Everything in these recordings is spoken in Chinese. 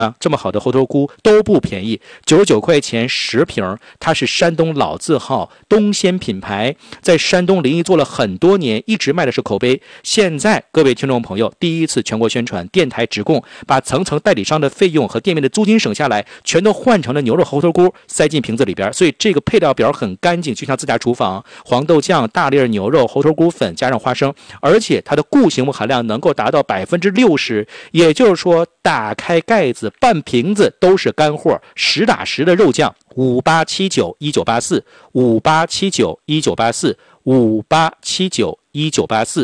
这么好的猴头菇都不便宜，99块钱10瓶，它是山东老字号东鲜品牌，在山东临沂做了很多年，一直卖的是口碑。现在各位听众朋友第一次全国宣传，电台直供，把层层代理商的费用和店面的租金省下来，全都换成了牛肉猴头菇塞进瓶子里边，所以这个配料表很干净，就像自家厨房。黄豆酱、大粒牛肉、猴头菇粉加上花生，而且它的固形物含量能够达到60%，也就是说打开盖子半瓶子都是干货，实打实的肉酱。58791984 58791984 58791984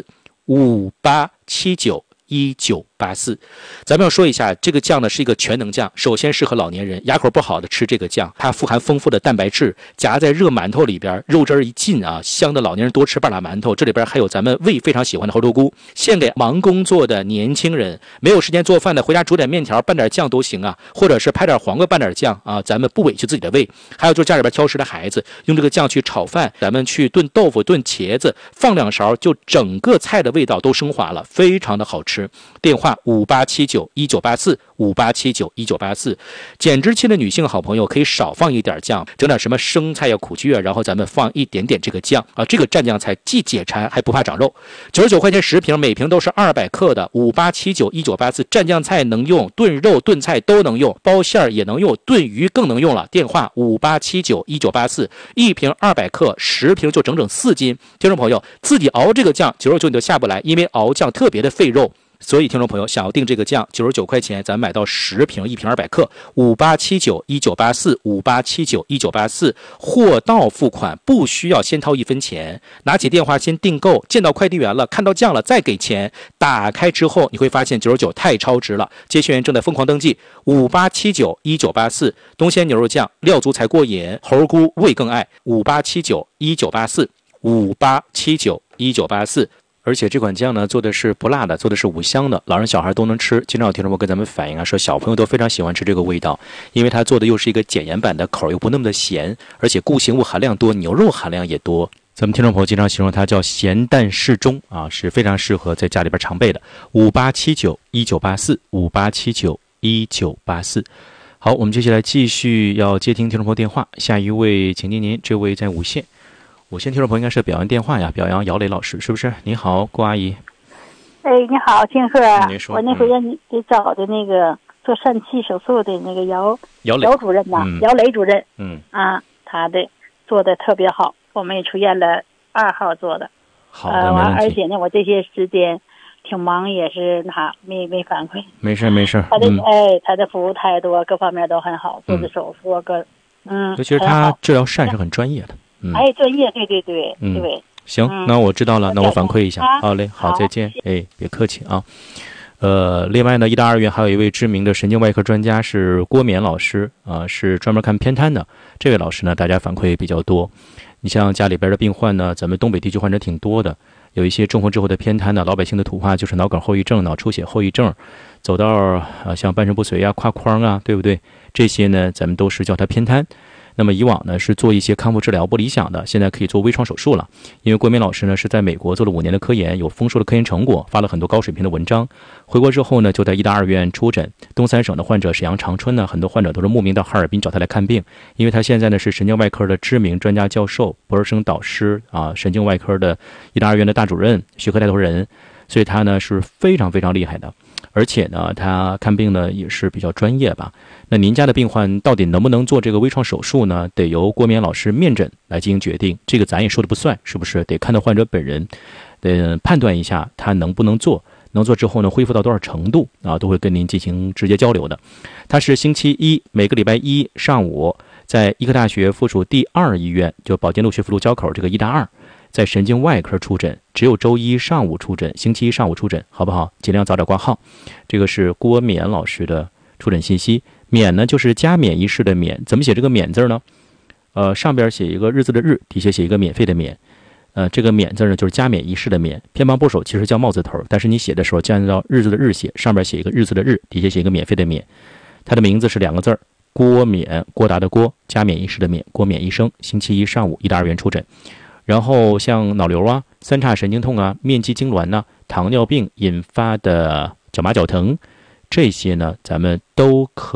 58791984。咱们要说一下，这个酱呢是一个全能酱，首先适合老年人，牙口不好的吃这个酱，它富含丰富的蛋白质，夹在热馒头里边，肉汁一进啊，香的老年人多吃半拉馒头。这里边还有咱们胃非常喜欢的猴头菇，献给忙工作的年轻人，没有时间做饭的，回家煮点面条拌点酱都行啊，或者是拍点黄瓜拌点酱啊，咱们不委屈自己的胃。还有就是家里边挑食的孩子，用这个酱去炒饭，咱们去炖豆腐、炖茄子，放2勺，就整个菜的味道都升华了，非常的好吃。电话58791984 58791984。减脂期的女性好朋友可以少放一点酱，整点什么生菜呀、苦苣啊，然后咱们放一点点这个酱啊，这个蘸酱菜既解馋还不怕长肉。99块钱10瓶，每瓶都是200克的。58791984蘸酱菜能用，炖肉炖菜都能用，包馅也能用，炖鱼更能用了。电话58791984，一瓶200克，10瓶就整整4斤。听众朋友自己熬这个酱，99你就下不来，因为熬酱特别的费肉。所以听众朋友想要订这个酱，99块钱咱买到10瓶，一瓶200克。58791984 58791984，货到付款，不需要先掏1分钱，拿起电话先订购，见到快递员了，看到酱了再给钱。打开之后你会发现99太超值了，接线员正在疯狂登记。58791984，东鲜牛肉酱料足才过瘾，猴菇味更爱。58791984 58791984。而且这款酱呢做的是不辣的，做的是5香的，老人小孩都能吃。经常有听众朋友跟咱们反映啊，说小朋友都非常喜欢吃这个味道，因为它做的又是一个减盐版的，口又不那么的咸，而且固形物含量多，牛肉含量也多。咱们听众朋友经常形容它叫咸淡适中啊，是非常适合在家里边常备的。58791984 58791984。好，我们接下来继续要接听听众朋友电话，下一位请接您，这位在无线听众朋友应该是表扬电话呀，表扬姚磊老师，是不是？你好，郭阿姨。 哎，你好，金鹤。 你说。 我那回让你给找的那个做疝气手术的那个姚主任呐，姚磊主任。他的做的特别好，我们也出院了2号做的。 好的，没问题。 而且呢，我这些时间挺忙，也是没反馈。 没事。 他的服务态度各方面都很好，做的手术尤其是他治疗疝是很专业的。 专业，对。 行，那我知道了，那我反馈一下。好嘞，好，再见。别客气啊。另外呢，医大2院还有一位知名的神经外科专家是郭冕老师啊，是专门看偏瘫的。这位老师呢，大家反馈比较多。你像家里边的病患呢，咱们东北地区患者挺多的，有一些中风之后的偏瘫呢，老百姓的土话就是脑梗后遗症、脑出血后遗症，走到像半身不遂啊、胯框啊，对不对？这些呢，咱们都是叫它偏瘫。那么以往呢是做一些康复治疗不理想的，现在可以做微创手术了。因为郭冕老师呢是在美国做了5年的科研，有丰硕的科研成果，发了很多高水平的文章。回国之后呢，就在医大2院出诊。东三省的患者沈阳长春呢，很多患者都是慕名到哈尔滨找他来看病，因为他现在呢是神经外科的知名专家教授、博士生导师啊，神经外科的医大2院的大主任、学科带头人，所以他呢是非常非常厉害的。而且呢，他看病呢也是比较专业吧。那您家的病患到底能不能做这个微创手术呢？得由郭冕老师面诊来进行决定，这个咱也说的不算，是不是？得看到患者本人，判断一下他能不能做。能做之后呢，恢复到多少程度啊，都会跟您进行直接交流的。他是星期一，每个礼拜一上午，在医科大学附属第2医院，就保健路学府路交口这个医大2。在神经外科出诊，只有周一上午出诊，星期一上午出诊，好不好？尽量早点挂号。这个是郭冕老师的出诊信息。冕呢，就是加冕仪式的冕，怎么写这个冕字呢？上边写一个日字的日，底下写一个免费的免。这个冕字呢，就是加冕仪式的冕。偏旁部首其实叫帽字头，但是你写的时候就按照日字的日写，上边写一个日字的日，底下写一个免费的免。他的名字是2个字，郭冕，郭达的郭，加冕仪式的冕，郭冕医生。星期一上午医大2院出诊。然后像脑瘤啊、三叉神经痛啊、面肌痉挛呐、糖尿病引发的脚麻脚疼、 这些呢咱们都可